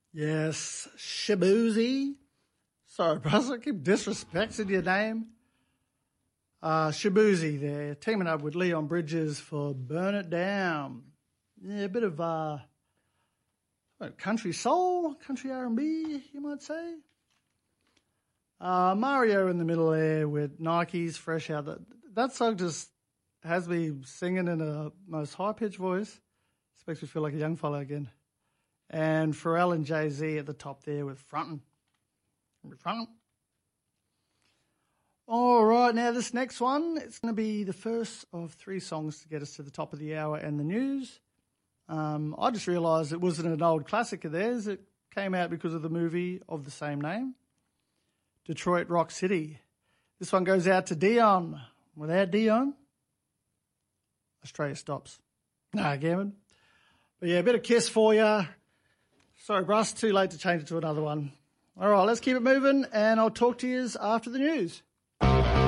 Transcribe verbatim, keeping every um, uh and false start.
Yes, Shaboozey. Sorry, Bruce, I keep disrespecting your name. Uh, Shaboozey there, teaming up with Leon Bridges for Burn It Down. Yeah, a bit of uh, what, country soul, country R and B, you might say. Uh, Mario in the middle there with Nike's Fresh Out. That, that song just has me singing in a most high-pitched voice. This makes me feel like a young fella again. And Pharrell and Jay-Z at the top there with Frontin'. Frontin'. All right, now this next one, it's going to be the first of three songs to get us to the top of the hour and the news. Um, I just realised it wasn't an old classic of theirs. It came out because of the movie of the same name, Detroit Rock City. This one goes out to Dion. Without Dion, Australia stops. Nah, Gammon. But yeah, a bit of Kiss for you. Sorry, Bruss, too late to change it to another one. All right, let's keep it moving, and I'll talk to you after the news.